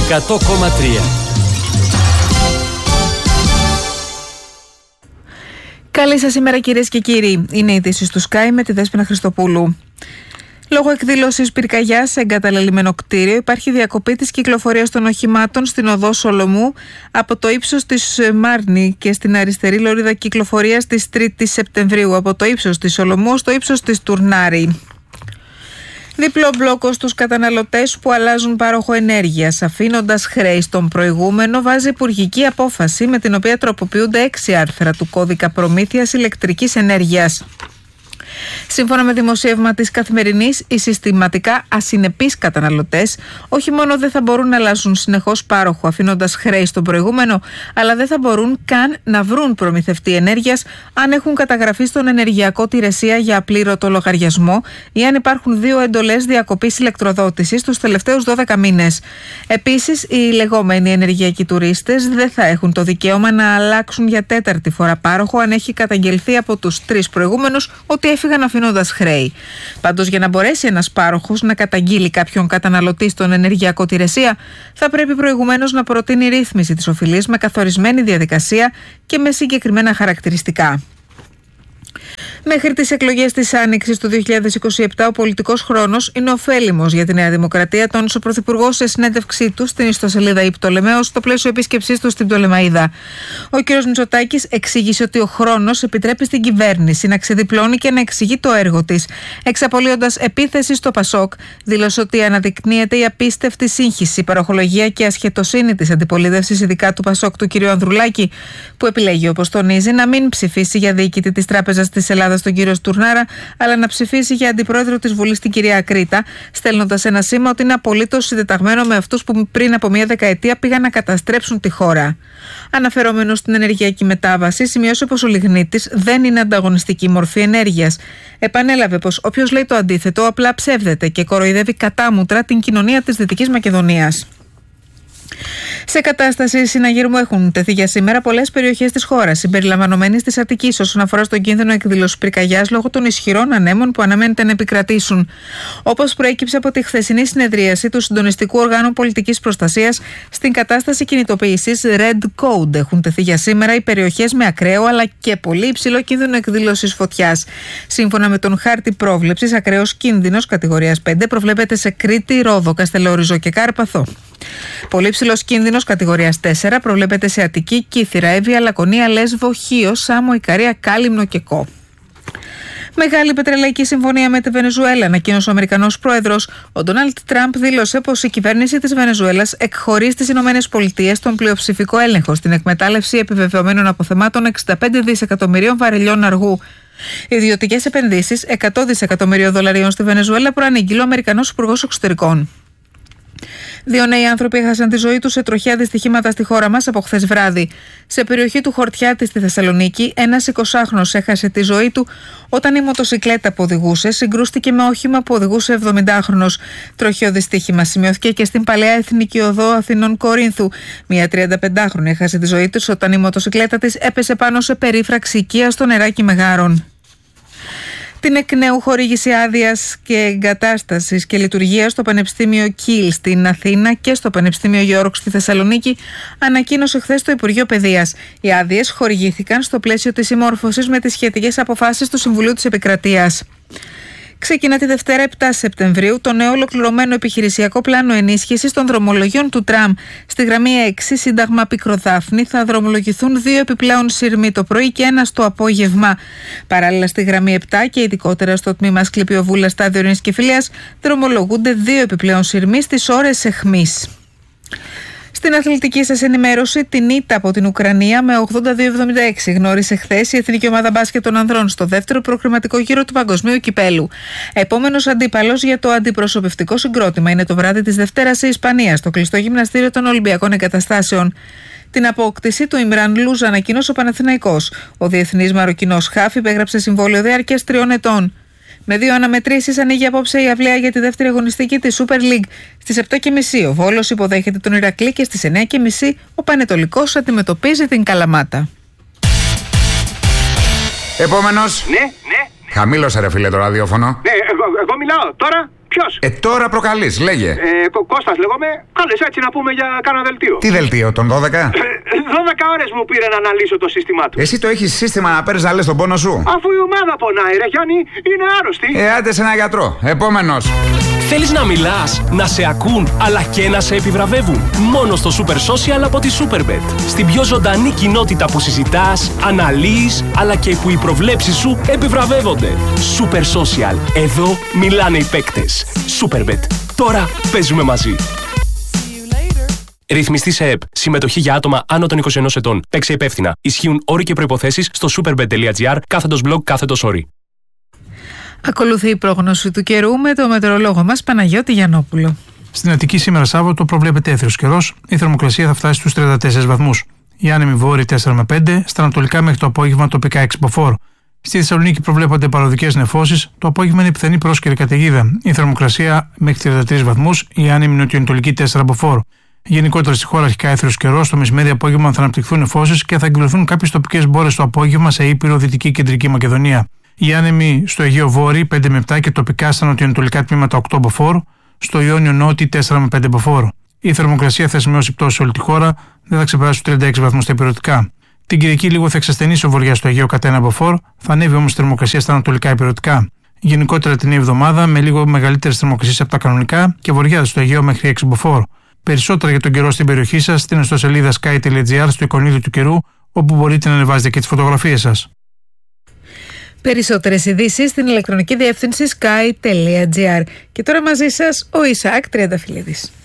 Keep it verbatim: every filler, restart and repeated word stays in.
εκατό κόμμα τρία. Καλή σας ημέρα κυρίες και κύριοι. Είναι οι ειδήσεις του Sky με τη Δέσποινα Χριστοπούλου. Λόγω εκδήλωσης πυρκαγιάς σε εγκαταλελειμμένο κτίριο υπάρχει διακοπή της κυκλοφορίας των οχημάτων στην οδό Σολομού από το ύψος της Μάρνη και στην αριστερή λωρίδα κυκλοφορίας της τρίτης Σεπτεμβρίου από το ύψος της Σολομού στο ύψος της Τουρνάρη. Διπλό μπλόκο στους καταναλωτές που αλλάζουν πάροχο ενέργειας, αφήνοντας χρέη στον προηγούμενο, βάζει υπουργική απόφαση με την οποία τροποποιούνται έξι άρθρα του κώδικα προμήθειας ηλεκτρικής ενέργειας. Σύμφωνα με δημοσίευμα της Καθημερινής, οι συστηματικά ασυνεπείς καταναλωτές όχι μόνο δεν θα μπορούν να αλλάζουν συνεχώς πάροχο αφήνοντας χρέη στον προηγούμενο, αλλά δεν θα μπορούν καν να βρουν προμηθευτή ενέργειας αν έχουν καταγραφεί στον ενεργειακό τηρεσία για απλήρωτο λογαριασμό ή αν υπάρχουν δύο εντολές διακοπής ηλεκτροδότησης τους τελευταίους δώδεκα μήνες. Επίσης, οι λεγόμενοι ενεργειακοί τουρίστες δεν θα έχουν το δικαίωμα να αλλάξουν για τέταρτη φορά πάροχο αν έχει καταγγελθεί από τους τρεις προηγούμενους ότι έφυγαν αφήνοντας χρέη. Πάντως, για να μπορέσει ένας πάροχος να καταγγείλει κάποιον καταναλωτή στον ενεργειακό τηρεσία, θα πρέπει προηγουμένως να προτείνει ρύθμιση της οφειλής με καθορισμένη διαδικασία και με συγκεκριμένα χαρακτηριστικά. Μέχρι τις εκλογές της Άνοιξης του δύο χιλιάδες είκοσι επτά, ο πολιτικός χρόνος είναι ωφέλιμος για τη Νέα Δημοκρατία, τόνισε ο Πρωθυπουργός σε συνέντευξή του στην ιστοσελίδα η Πτολεμαίος στο πλαίσιο επίσκεψής του στην Πτολεμαΐδα. Ο κ. Μητσοτάκης εξήγησε ότι ο χρόνος επιτρέπει στην κυβέρνηση να ξεδιπλώνει και να εξηγεί το έργο της. Εξαπολύοντας επίθεση στο Πασόκ, δήλωσε ότι αναδεικνύεται η απίστευτη σύγχυση, παροχολογία και ασχετοσύνη της αντιπολίτευσης, ειδικά του Πασόκ του κ. Ανδρουλάκη, που επιλέγει, όπως τονίζει, να μην ψηφίσει για διοικητή της Τράπεζας της Ελλάδας τον κύριο Στουρνάρα, αλλά να ψηφίσει για αντιπρόεδρο της Βουλής την κυρία Ακρίτα, στέλνοντας ένα σήμα ότι είναι απολύτως συντεταγμένο με αυτούς που πριν από μία δεκαετία πήγαν να καταστρέψουν τη χώρα. Αναφερόμενος στην ενεργειακή μετάβαση, σημειώσε πως ο λιγνίτης δεν είναι ανταγωνιστική μορφή ενέργειας. Επανέλαβε πως όποιος λέει το αντίθετο απλά ψεύδεται και κοροϊδεύει κατάμουτρα την κοινωνία της Δυτικής Μακεδονίας. Σε κατάσταση συναγερμού έχουν τεθεί για σήμερα πολλές περιοχές της χώρας, συμπεριλαμβανομένης της Αττικής, όσον αφορά στον κίνδυνο εκδήλωσης πυρκαγιάς λόγω των ισχυρών ανέμων που αναμένεται να επικρατήσουν. Όπως προέκυψε από τη χθεσινή συνεδρίαση του Συντονιστικού Οργάνου Πολιτικής Προστασίας, στην κατάσταση κινητοποίησης Red Code έχουν τεθεί για σήμερα οι περιοχές με ακραίο αλλά και πολύ υψηλό κίνδυνο εκδήλωσης φωτιάς. Σύμφωνα με τον χάρτη πρόβλεψης, ακραίος κίνδυνος κατηγορίας πέντε προβλέπεται σε Κρήτη, Ρόδο, Καστελόριζο και Κάρπαθο. Πολύ ψηλός κίνδυνος κατηγορίας τέσσερα προβλέπεται σε Αττική, Κύθυρα, Εύβοια, Λακωνία, Λέσβο, Χίο, Σάμο, Ικαρία, Κάλυμνο και Κο. Μεγάλη πετρελαϊκή συμφωνία με τη Βενεζουέλα, ανακοίνωσε ο Αμερικανός πρόεδρος. Ο Ντόναλντ Τραμπ δήλωσε πως η κυβέρνηση της Βενεζουέλας εκχωρεί στις ΗΠΑ τον πλειοψηφικό έλεγχο στην εκμετάλλευση επιβεβαιωμένων αποθεμάτων εξήντα πέντε δισεκατομμυρίων βαρελιών αργού. Ιδιωτικές επενδύσεις εκατό δισεκατομμυρίων δολαρίων στη Βενεζουέλα, προανήγγειλε ο Αμερικανός Υπουργός Εξωτερικών. Δύο νέοι άνθρωποι έχασαν τη ζωή τους σε τροχαία δυστυχήματα στη χώρα μας από χθες βράδυ. Σε περιοχή του Χορτιάτη στη Θεσσαλονίκη, ένας εικοσάχρονος έχασε τη ζωή του όταν η μοτοσικλέτα που οδηγούσε συγκρούστηκε με όχημα που οδηγούσε εβδομηντάχρονος. Τροχαίο δυστύχημα σημειώθηκε και στην παλαιά Εθνική Οδό Αθηνών Κορίνθου. Μια τριανταπεντάχρονη έχασε τη ζωή της όταν η μοτοσικλέτα της έπεσε πάνω σε περίφραξη οικία στο νεράκι Μεγάρων. Την εκ νέου χορήγηση άδειας και εγκατάστασης και λειτουργίας στο Πανεπιστήμιο Κιλ στην Αθήνα και στο Πανεπιστήμιο Γιόρκ στη Θεσσαλονίκη ανακοίνωσε χθες το Υπουργείο Παιδείας. Οι άδειες χορηγήθηκαν στο πλαίσιο της συμμόρφωσης με τις σχετικές αποφάσεις του Συμβουλίου της Επικρατείας. Ξεκινά τη Δευτέρα επτά Σεπτεμβρίου το νέο ολοκληρωμένο επιχειρησιακό πλάνο ενίσχυσης των δρομολογιών του τραμ. Στη γραμμή έξι, Σύνταγμα Πικροδάφνη, θα δρομολογηθούν δύο επιπλέον σειρμοί το πρωί και ένα στο απόγευμα. Παράλληλα, στη γραμμή επτά και ειδικότερα στο τμήμα Σκληπιοβούλα Στάδιο Ειρήνης και Φιλίας, δρομολογούνται δύο επιπλέον σειρμοί στις ώρες αιχμής. Στην αθλητική σας ενημέρωση, την ήττα από την Ουκρανία με ογδόντα δύο εβδομήντα έξι γνώρισε χθες η Εθνική Ομάδα Μπάσκετ των Ανδρών στο δεύτερο προκριματικό γύρο του Παγκοσμίου Κυπέλου. Επόμενος αντίπαλος για το αντιπροσωπευτικό συγκρότημα είναι το βράδυ της Δευτέρας η Ισπανία, στο κλειστό γυμναστήριο των Ολυμπιακών Εγκαταστάσεων. Την απόκτηση του Ιμραν Λούζ ανακοίνωσε ο Παναθηναϊκός. Ο διεθνής Μαροκινός χαφ υπέγραψε συμβόλαιο διάρκειας τριών ετών. Με δύο αναμετρήσεις ανοίγει απόψε η αυλαία για τη δεύτερη αγωνιστική της Super League. Στις επτά και μισή ο Βόλος υποδέχεται τον Ηρακλή και στις εννιά και μισή ο Πανετολικός αντιμετωπίζει την Καλαμάτα. Επόμενος. Ναι, ναι. Χαμήλωσε ρε φίλε το ραδιόφωνο. Ναι, εγώ, εγώ μιλάω τώρα. Ποιος? Ε, τώρα προκαλείς, λέγε. Ε, Κω- Κώστας λέγομαι. Κάλες έτσι να πούμε για κάνα δελτίο. Τι δελτίο, τον δώδεκα? δώδεκα ώρες μου πήρε να αναλύσω το σύστημά του. Εσύ το έχεις σύστημα να παίρνεις να λες τον πόνο σου? Αφού η ομάδα πονάει, ρε Γιάννη, είναι άρρωστη. Ε, άντε σε ένα γιατρό. Επόμενος. Θέλεις να μιλάς, να σε ακούν, αλλά και να σε επιβραβεύουν? Μόνο στο Super Social από τη Superbet. Στην πιο ζωντανή κοινότητα που συζητάς, αναλύεις, αλλά και που οι προβλέψεις σου επιβραβεύονται. Super Social. Εδώ μιλάνε οι παίκτες. Superbet. Τώρα παίζουμε μαζί. Ρυθμιστή σε ΕΠ. Συμμετοχή για άτομα άνω των είκοσι ενός ετών. Παίξε υπεύθυνα. Ισχύουν όροι και προϋποθέσεις στο superbet.gr κάθετος blog κάθετος όροι. Ακολουθεί η πρόγνωση του καιρού με το μετεωρολόγο μας Παναγιώτη Γιαννόπουλο. Στην Αττική σήμερα Σάββατο προβλέπεται έθριος καιρός. Η θερμοκρασία θα φτάσει στους τριάντα τέσσερις βαθμούς. Οι άνεμοι βόρειοι τέσσερα με πέντε, στα ανατολικά μέχρι το απόγευμα τοπικά έξι μποφόρ. Στη Θεσσαλονίκη προβλέπονται παροδικές νεφώσεις. Το απόγευμα είναι πιθανή πρόσκαιρη καταιγίδα. Η θερμοκρασία μέχρι τριάντα τρεις βαθμούς. Οι άνεμοι νοτιοανατολικοί τέσσερα μποφόρ. Γενικότερα στη χώρα αρχικά έθριος καιρός. Το μεσημέρι απόγευμα θα αναπτυχθούν νεφώσεις και θα εκδηλωθούν κάποιες τοπικές μπόρες το απόγευμα σε Ήπειρο, Δυτική Κεντρική Μακεδονία. Οι άνεμοι στο Αιγαίο Βόρειο πέντε με επτά και τοπικά στα νοτιοανατολικά τμήματα οκτώ μποφόρ. Στο Ιόνιο Νότι τέσσερα με πέντε μποφόρ. Η θερμοκρασία θα σημειώσει πτώση σε όλη τη χώρα, δεν θα ξεπεράσει τους τριάντα έξι βαθμούς στα ηπειρωτικά. Την Κυριακή λίγο θα εξασθενήσει ο βορειάς στο Αιγαίο κατά ένα μποφόρ, θα ανέβει όμως η θερμοκρασία στα ανατολικά ηπειρωτικά. Γενικότερα την νέα εβδομάδα με λίγο μεγαλύτερες θερμοκρασίες από τα κανονικά και βορειάδες στο Αιγαίο μέχρι έξι μποφόρ. Περισσότερα για τον καιρό στην περιοχή σας στην ιστοσελίδα sky.gr στο εικονίδιο του καιρού, όπου μπορείτε να ανεβάζετε και τις φωτογραφίες σας. Περισσότερες ειδήσεις στην ηλεκτρονική διεύθυνση sky.gr. Και τώρα μαζί σας ο Ισαάκ Τριανταφυλλίδης.